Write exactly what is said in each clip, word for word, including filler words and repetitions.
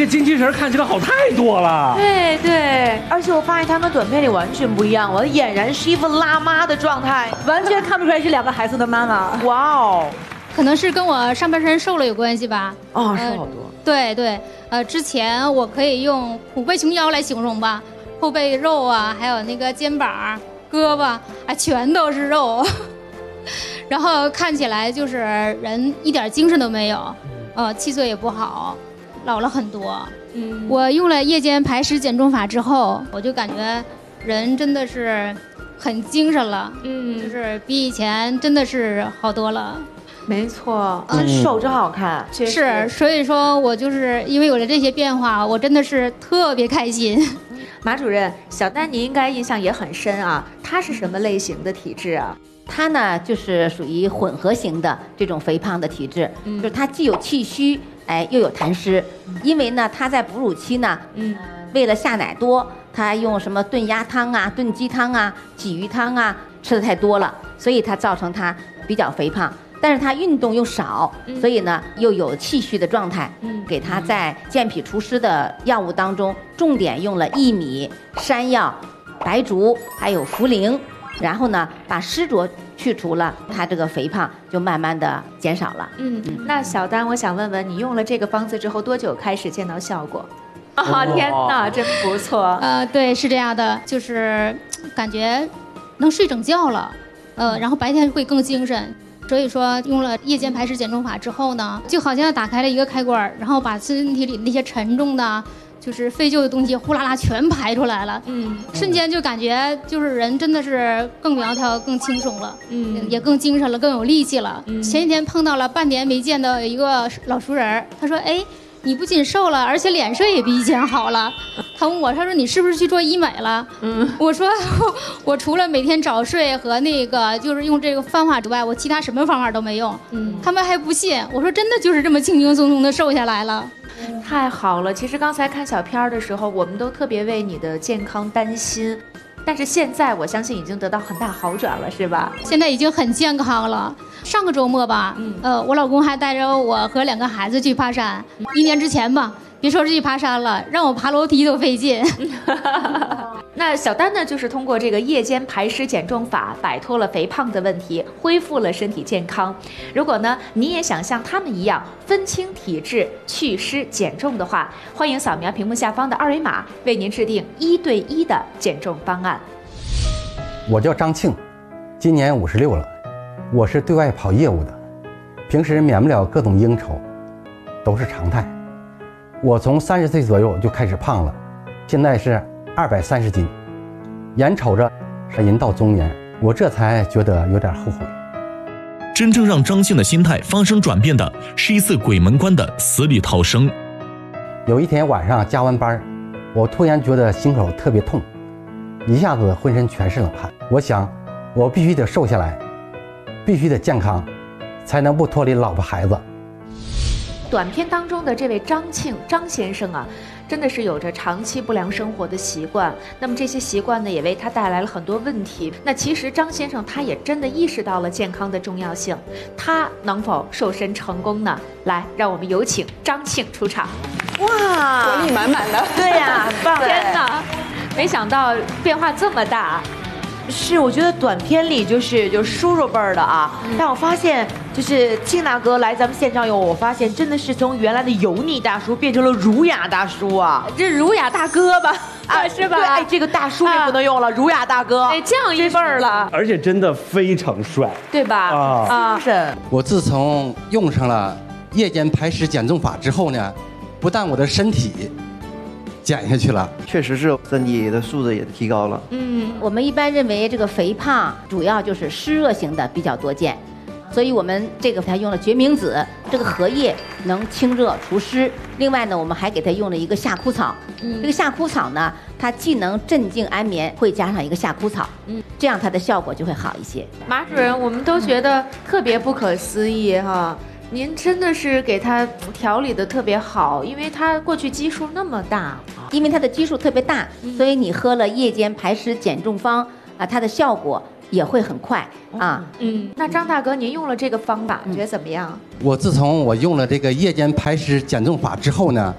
个精气神看起来好太多了。 对对，而且我发现他们短片里完全不一样，我俨然是一副辣妈的状态， 完全看不出来是两个孩子的妈妈。 哇哦， 可能是跟我上半身瘦了有关系吧。 哦，瘦好多。 对对，呃，之前我可以用虎背熊腰来形容吧，后背肉啊，还有那个肩膀、胳膊啊，全都是肉，然后看起来就是人一点精神都没有，呃，气色也不好，老了很多。嗯，我用了夜间排湿减重法之后，我就感觉人真的是很精神了，嗯，就是比以前真的是好多了。 没错，很瘦真好看，确实是，所以说我就是因为有了这些变化，我真的是特别开心。 马主任，小丹你应该印象也很深啊，他是什么类型的体质啊？ 他呢就是属于混合型的这种肥胖的体质，嗯、就是他既有气虚，哎，又有痰湿。嗯、因为呢，他在哺乳期呢，嗯，为了下奶多，他用什么炖鸭汤啊、炖鸡汤啊、鲫鱼汤啊吃的太多了，所以他造成他比较肥胖。但是他运动又少，所以呢又有气虚的状态。嗯，给他在健脾除湿的药物当中，重点用了薏米、山药、白术还有茯苓，然后呢把湿浊去除了，他这个肥胖就慢慢的减少了。 嗯，那小丹，我想问问你用了这个方子之后多久开始见到效果？啊、哦，天哪，真不错。 呃，对，是这样的，就是感觉能睡整觉了，呃，然后白天会更精神。所以说用了夜间排湿减重法之后呢，就好像打开了一个开关，然后把身体里那些沉重的就是废旧的东西呼啦啦全排出来了。嗯，瞬间就感觉就是人真的是更苗条更轻松了，嗯，也更精神了，更有力气了。嗯、前几天碰到了半年没见的一个老熟人，他说哎，你不仅瘦了，而且脸色也比以前好了。他问我，他说你是不是去做医美了？嗯，我说我除了每天早睡和那个就是用这个方法之外，我其他什么方法都没用。嗯，他们还不信。我说真的就是这么轻轻松松的瘦下来了。 太好了！其实刚才看小片的时候，我们都特别为你的健康担心。但是现在我相信已经得到很大好转了，是吧？ 现在已经很健康了。上个周末吧，嗯、呃，我老公还带着我和两个孩子去爬山。一年之前吧，别说是去爬山了，让我爬楼梯都费劲。 那小丹呢，就是通过这个夜间排湿减重法，摆脱了肥胖的问题，恢复了身体健康。如果呢，你也想像他们一样分清体质、祛湿减重的话，欢迎扫描屏幕下方的二维码，为您制定一对一的减重方案。 我叫张庆，今年五十六了，我是对外跑业务的，平时免不了各种应酬，都是常态。我从三十岁左右就开始胖了，现在是二百三十斤，眼瞅着人到中年，我这才觉得有点后悔。 真正让张庆的心态发生转变的是一次鬼门关的死里逃生。 有一天晚上加完班，我突然觉得心口特别痛，一下子浑身全是冷汗。我想我必须得瘦下来，必须得健康，才能不脱离老婆孩子。 短片当中的这位张庆张先生啊，真的是有着长期不良生活的习惯，那么这些习惯呢，也为他带来了很多问题。那其实张先生他也真的意识到了健康的重要性，他能否瘦身成功呢？来，让我们有请张庆出场。哇， 活力满满的， 对呀、啊，棒！天哪，没想到变化这么大。是，我觉得短片里就是就叔叔辈儿的啊，嗯、但我发现就是庆大哥来咱们现场以后，我发现真的是从原来的油腻大叔变成了儒雅大叔啊，这儒雅大哥吧，啊是吧？对，哎，这个大叔也不能用了，啊、儒雅大哥，哎，这样一辈儿了， 而且真的非常帅， 对吧？啊啊！是。 我自从用上了夜间排湿减重法之后呢，不但我的身体减下去了， 确实是身体的素质也提高了。 嗯，我们一般认为这个肥胖主要就是湿热型的比较多见，所以我们这个它用了决明子，这个荷叶能清热除湿。另外呢，我们还给它用了一个夏枯草。嗯，这个夏枯草呢，它既能镇静安眠，会加上一个夏枯草。嗯，这样它的效果就会好一些。 马主任，我们都觉得特别不可思议哈。您真的是给他调理的特别好，因为他过去基数那么大， 因为他的基数特别大，嗯、所以你喝了夜间排湿减重方啊，它的效果也会很快啊。 嗯，那张大哥，您用了这个方法，你觉得怎么样？ 我自从我用了这个夜间排湿减重法之后呢，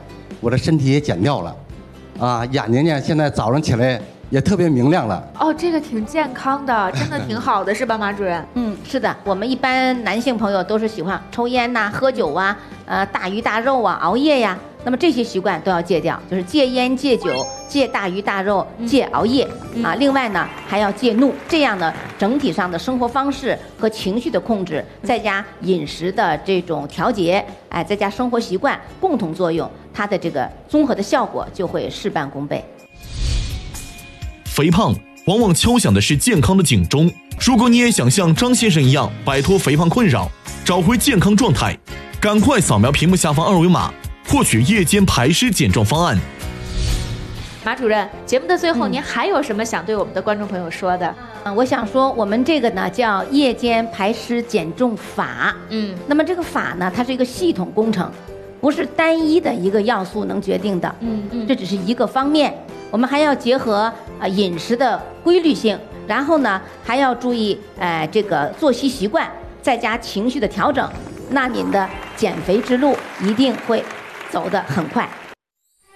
我的身体也减掉了，啊，眼睛呢现在早上起来也特别明亮了。 哦，这个挺健康的，真的挺好的，是吧，马主任？ 嗯，是的，我们一般男性朋友都是喜欢抽烟呐、喝酒啊、呃大鱼大肉啊、熬夜呀。那么这些习惯都要戒掉，就是戒烟、戒酒、戒大鱼大肉、戒熬夜、嗯、啊。另外呢，还要戒怒，这样呢，整体上的生活方式和情绪的控制，再加饮食的这种调节，哎，再加生活习惯共同作用，它的这个综合的效果就会事半功倍。 肥胖往往敲响的是健康的警钟。如果你也想像张先生一样摆脱肥胖困扰，找回健康状态，赶快扫描屏幕下方二维码，获取夜间排湿减重方案。 马主任，节目的最后，您还有什么想对我们的观众朋友说的？ 嗯，我想说，我们这个呢叫夜间排湿减重法。嗯，那么这个法呢，它是一个系统工程，不是单一的一个要素能决定的。嗯嗯，这只是一个方面，我们还要结合呃饮食的规律性，然后呢还要注意呃这个作息习惯，再加情绪的调整，那您的减肥之路一定会走得很快。